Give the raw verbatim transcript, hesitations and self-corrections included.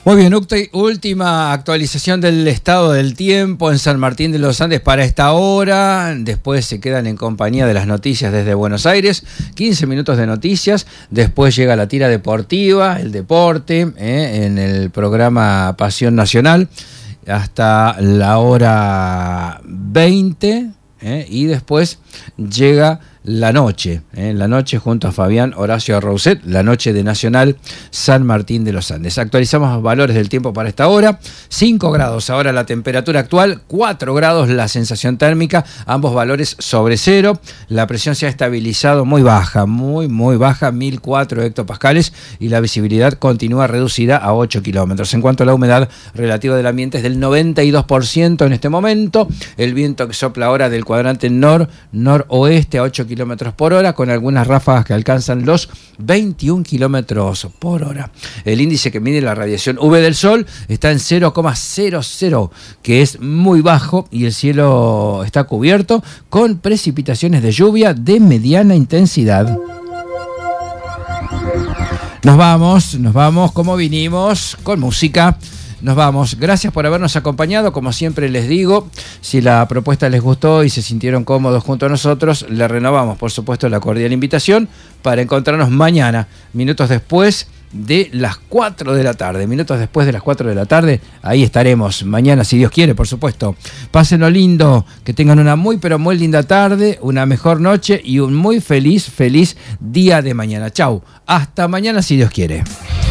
Muy bien, última actualización del estado del tiempo en San Martín de los Andes para esta hora. Después se quedan en compañía de las noticias desde Buenos Aires. quince minutos de noticias. Después llega la tira deportiva, el deporte, eh, en el programa Pasión Nacional hasta la hora veinte. Eh, y después llega la noche, eh, la noche junto a Fabián Horacio Rousset, la noche de Nacional San Martín de los Andes. Actualizamos los valores del tiempo para esta hora. cinco grados ahora la temperatura actual, cuatro grados la sensación térmica, ambos valores sobre cero. La presión se ha estabilizado muy baja, muy, muy baja, mil cuatro hectopascales, y la visibilidad continúa reducida a ocho kilómetros. En cuanto a la humedad relativa del ambiente es del noventa y dos por ciento en este momento. El viento que sopla ahora del cuadrante nor-noroeste a ocho kilómetros por hora, con algunas ráfagas que alcanzan los veintiún kilómetros por hora. El índice que mide la radiación U V del sol está en cero coma cero cero, que es muy bajo, y el cielo está cubierto con precipitaciones de lluvia de mediana intensidad. Nos vamos, nos vamos como vinimos, con música. Nos vamos. Gracias por habernos acompañado. Como siempre les digo, si la propuesta les gustó y se sintieron cómodos junto a nosotros, le renovamos, por supuesto, la cordial invitación para encontrarnos mañana, minutos después de las cuatro de la tarde. Minutos después de las cuatro de la tarde, ahí estaremos. Mañana, si Dios quiere, por supuesto. Pásenlo lindo, que tengan una muy, pero muy linda tarde, una mejor noche y un muy feliz, feliz día de mañana. Chau. Hasta mañana, si Dios quiere.